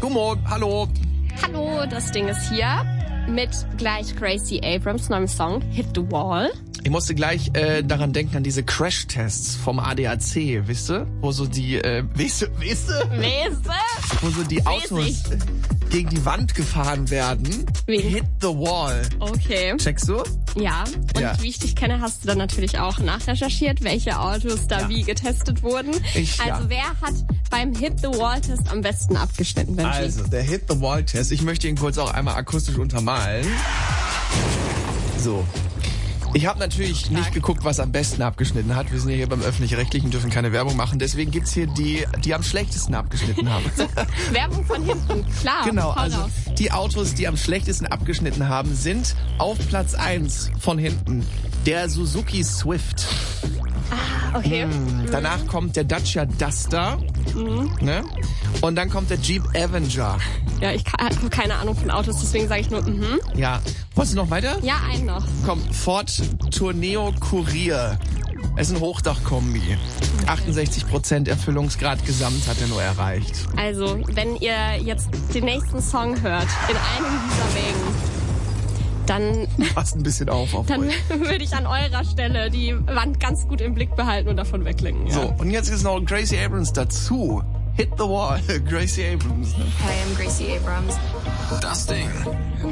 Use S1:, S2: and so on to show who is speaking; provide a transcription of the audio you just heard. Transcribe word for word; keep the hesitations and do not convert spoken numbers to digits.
S1: Gummo, hallo.
S2: Hallo, das Ding ist hier mit gleich Gracie Abrams neuem Song Hit the Wall.
S1: Ich musste gleich äh, daran denken, an diese Crash-Tests vom A D A C, wisst ihr? Wo so die, äh, wisst ihr, wisst ihr?
S2: Weißt du?
S1: Wo so die Autos gegen die Wand gefahren werden.
S2: Wie?
S1: Hit the Wall.
S2: Okay.
S1: Checkst du?
S2: Ja, und
S1: Ja.
S2: wie ich dich kenne, hast du dann natürlich auch nachrecherchiert, welche Autos da
S1: Ja.
S2: wie getestet wurden.
S1: Ich, ja.
S2: also wer hat beim Hit the Wall Test am besten abgeschnitten, Benji?
S1: Also, der Hit the Wall Test. Ich möchte ihn kurz auch einmal akustisch untermalen. So. Ich habe natürlich nicht geguckt, was am besten abgeschnitten hat. Wir sind ja hier beim Öffentlich-Rechtlichen, dürfen keine Werbung machen. Deswegen gibt's hier die, die am schlechtesten abgeschnitten haben.
S2: Werbung von hinten, klar.
S1: Genau,
S2: hau
S1: also
S2: raus.
S1: die Autos, die am schlechtesten abgeschnitten haben, sind auf Platz eins von hinten der Suzuki Swift.
S2: Okay.
S1: Hm, danach kommt der Dacia Duster. Ne? Und dann kommt der Jeep Avenger.
S2: Ja, ich habe keine Ahnung von Autos, deswegen sage ich nur, mhm.
S1: Ja. Wolltest du noch weiter?
S2: Ja, einen noch.
S1: Komm, Ford Tourneo Courier. Es ist ein Hochdachkombi. achtundsechzig Prozent Erfüllungsgrad gesamt hat er nur erreicht.
S2: Also, wenn ihr jetzt den nächsten Song hört, in einem dieser Wägen, dann,
S1: Passt ein bisschen auf auf
S2: dann
S1: euch.
S2: würde ich an eurer Stelle die Wand ganz gut im Blick behalten und davon weglenken. Ja.
S1: So, und jetzt ist noch Gracie Abrams dazu. Hit the Wall, Gracie Abrams.
S3: Hi, I'm Gracie Abrams.
S4: Das Ding.